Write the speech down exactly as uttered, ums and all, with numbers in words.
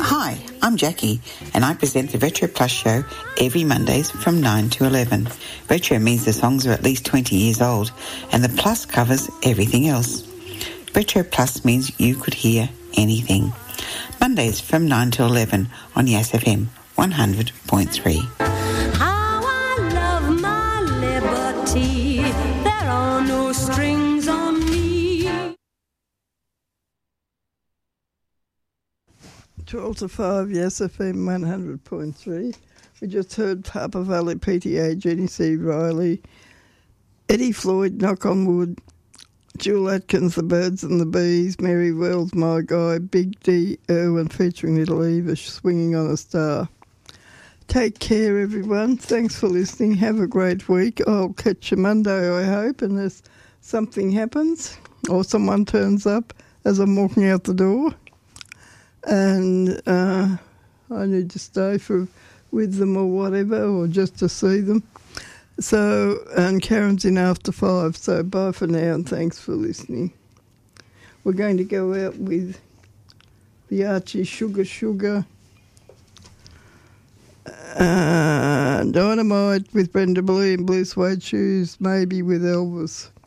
Hi, I'm Jackie, and I present the Retro Plus show every Mondays from nine to eleven. Retro means the songs are at least twenty years old, and the plus covers everything else. Retro Plus means you could hear anything. Mondays from nine to eleven on Yass F M one hundred point three. How I love my liberty, there are no strings on me. twelve to five, Yass F M one hundred point three. We just heard Papa Valley, P T A, Jenny C. Riley, Eddie Floyd, Knock on Wood, Jewel Atkins, The Birds and the Bees, Mary Wells, My Guy, Big D. Irwin featuring Little Eva, Swinging on a Star. Take care, everyone. Thanks for listening. Have a great week. I'll catch you Monday, I hope, unless something happens or someone turns up as I'm walking out the door. And uh, I need to stay for with them or whatever, or just to see them. So, and Karen's in after five, so bye for now and thanks for listening. We're going to go out with the Archie Sugar Sugar, uh, Dynamite with Brenda Blee and Blue Suede Shoes, maybe with Elvis.